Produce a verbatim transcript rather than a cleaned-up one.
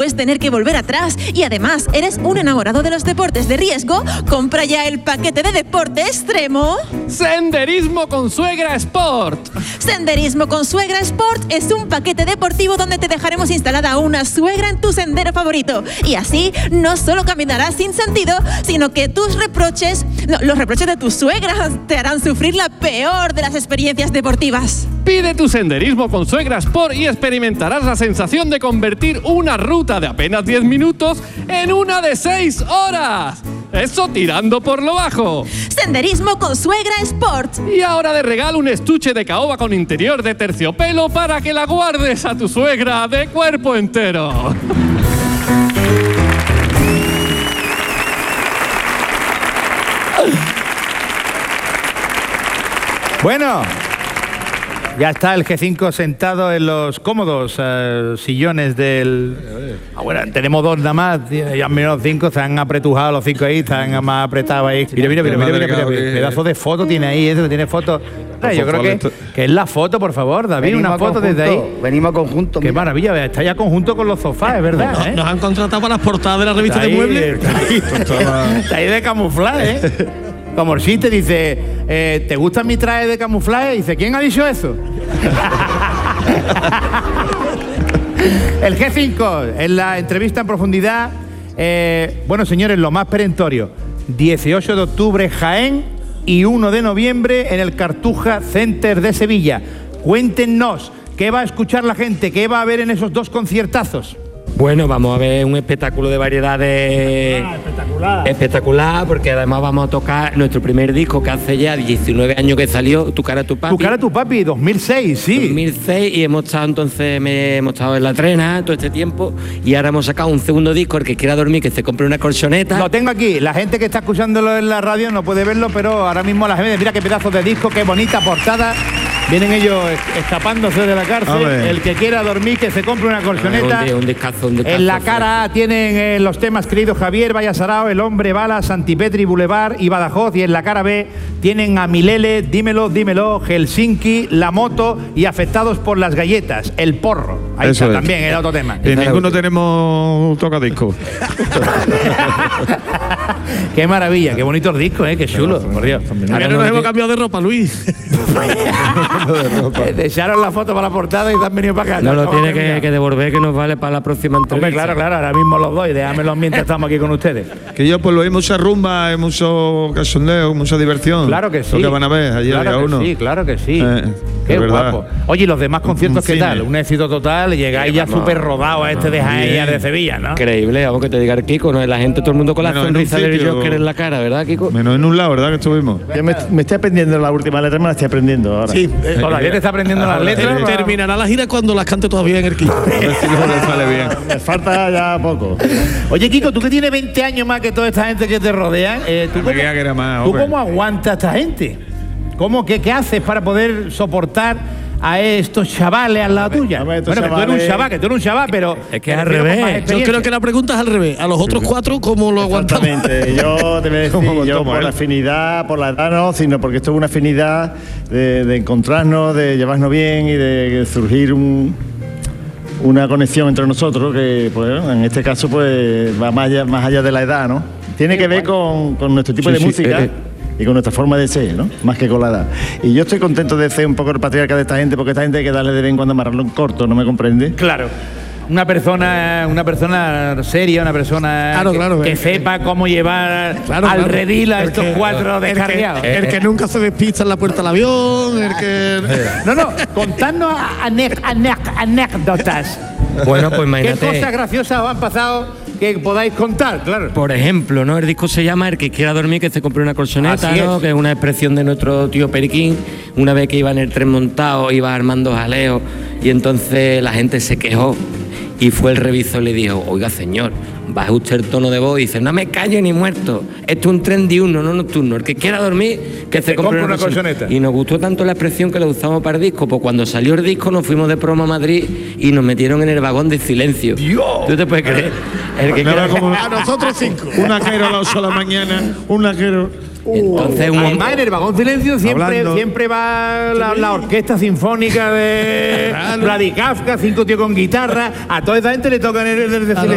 quieres tener que volver atrás y además eres un enamorado de los deportes de riesgo, compra ya el paquete de deporte extremo. Senderismo con Suegra Sport. Senderismo con Suegra Sport es un paquete deportivo donde te dejaremos instalada una suegra en tu sendero favorito. Y así no solo caminarás sin sentido, sino que tus reproches, no, los reproches de tus suegras te harán sufrir la peor de las experiencias deportivas. Pide tu Senderismo con Suegra Sport y experimentarás la sensación de convertir una ruta de apenas diez minutos en una de seis horas. Eso tirando por lo bajo. Senderismo con Suegra Sport. Y ahora de regalo un estuche de caoba con interior de terciopelo para que la guardes a tu suegra de cuerpo entero. Bueno, ya está el G cinco sentado en los cómodos uh, sillones del... Ah, bueno, tenemos dos nada más, ya menos cinco, están apretujado los cinco ahí, están más apretados ahí. Mira, mira, mira, mira, mira, mira, mira, pedazo de foto tiene ahí, eso que tiene foto. Yo creo que, que es la foto, por favor, David, venimos una foto conjunto, desde ahí. Venimos conjunto. Qué mira. Maravilla, está ya conjunto con los sofás, es verdad. Nos, ¿eh? nos han contratado para las portadas de la revista está de ahí, muebles. Está ahí, está ahí de camuflaje, ¿eh? Como el chiste dice, eh, ¿te gustan mis trajes de camuflaje? Dice, ¿quién ha dicho eso? El G cinco, en la entrevista en profundidad, eh, bueno, señores, lo más perentorio, dieciocho de octubre Jaén y uno de noviembre en el Cartuja Center de Sevilla. Cuéntenos, ¿qué va a escuchar la gente? ¿Qué va a ver en esos dos conciertazos? Bueno, vamos a ver un espectáculo de variedades ah, espectacular. espectacular, porque además vamos a tocar nuestro primer disco que hace ya diecinueve años que salió, Tu cara, tu papi. Tu cara, tu papi, dos mil seis, sí. dos mil seis, y hemos estado entonces, me, hemos estado en la trena todo este tiempo, y ahora hemos sacado un segundo disco, el que quiera dormir, que se compre una colchoneta. Lo tengo aquí, la gente que está escuchándolo en la radio no puede verlo, pero ahora mismo la gente, mira qué pedazo de disco, qué bonita portada. Vienen ellos escapándose de la cárcel. El que quiera dormir, que se compre una colchoneta. Un, un descazo, un descazo, en la cara A tienen eh, los temas querido Javier, Vaya Sarao, El Hombre Bala, Santipetri Boulevard y Badajoz. Y en la cara B tienen a Milele, Dímelo, Dímelo, Helsinki, La Moto y Afectados por las Galletas, El Porro. Ahí Eso está es. también el otro tema. Y ninguno tenemos tocadiscos. Qué maravilla, qué bonitos discos, ¿eh? Qué chulo, por Dios. Ahora no nos hemos cambiado de ropa, Luis. Te echaron la foto para la portada y te han venido para acá. No lo tiene que, que devolver, que nos vale para la próxima entrevista. Hombre, claro, claro, ahora mismo los doy, déjamelos mientras estamos aquí con ustedes. Que yo pues lo hay mucha rumba, hay mucho cachondeo, mucha diversión. Claro que sí. Lo que van a ver allí claro a que uno. Sí, claro que sí. Eh, Qué verdad. guapo. Oye, ¿y los demás conciertos qué tal? Un éxito total, llegáis ya súper rodados a este de Jaén de Sevilla, ¿no? Increíble, vamos que te diga el Kiko, ¿no? La gente, todo el mundo con la Menos sonrisa en un de sitio. Joker en la cara, ¿verdad, Kiko? Menos en un lado, ¿verdad? Que estuvimos. Yo me, me estoy aprendiendo la última letra, me la estoy aprendiendo ahora. Sí, eh, Todavía te está aprendiendo las letras. Ter- terminará la gira cuando las cante todavía en el Kiko. A ver si no le sale bien. Me falta ya poco. Oye, Kiko, tú que tienes veinte años más que toda esta gente que te rodea, eh, ¿tú, Me cómo, creía que era más, ¿tú hombre. cómo aguantas a esta gente? ¿Cómo, qué, ¿Qué haces para poder soportar a estos chavales al lado tuya? Hombre, Bueno, estos que tú eres un chavales- chaval, que tú eres un chaval, pero... Es que es al pero con más revés. Yo experiencia. creo que la pregunta es al revés. A los otros cuatro, ¿cómo lo aguantamos? Exactamente. Yo te voy a decir, ¿Cómo yo aguantamos, por eh? la afinidad, por la edad no, sino porque esto es una afinidad de, de encontrarnos, de llevarnos bien y de surgir un, una conexión entre nosotros que, pues, en este caso, pues va más allá, más allá de la edad, ¿no? Tiene que ver con, con nuestro tipo Sí, de sí, música. eh, Y con nuestra forma de ser, ¿no? Más que con la edad. Y yo estoy contento de ser un poco el patriarca de esta gente, porque esta gente hay que darle de vez en cuando amarrarlo en corto, ¿no me comprende? Claro. Una persona, una persona seria, una persona Claro, que, claro, que eh, sepa cómo llevar Claro, al claro. redil a El estos que- cuatro el que- descarriados. El que nunca se despista en la puerta del avión, el que... No, no, contadnos ane- ane- anécdotas. Bueno, pues ¿Qué imagínate. cosas graciosas os han pasado que podáis contar? Claro. Por ejemplo, ¿no? El disco se llama El que quiera dormir, que se compre una colchoneta, Así ¿no? es. Que es una expresión de nuestro tío Periquín. Una vez que iba en el tren montado, iba armando jaleo, y entonces la gente se quejó. Y fue el revisor y le dijo, oiga, señor, baje usted el tono de voz. Y dice, no me callo ni muerto. Esto es un tren diurno, no nocturno. El que quiera dormir, que se compre una colchoneta. Y nos gustó tanto la expresión que la usamos para el disco. Pues cuando salió el disco nos fuimos de promo a Madrid y nos metieron en el vagón de silencio. Dios. ¿Tú te puedes creer? El que Nada quiera- como A nosotros cinco. un ajero a las ocho de la mañana, un ajero. Entonces, un Además, en el vagón silencio siempre, Hablando. siempre va la, la orquesta sinfónica de Vladi Kafka, cinco tíos con guitarra. A toda esa gente le tocan el, el de silencio.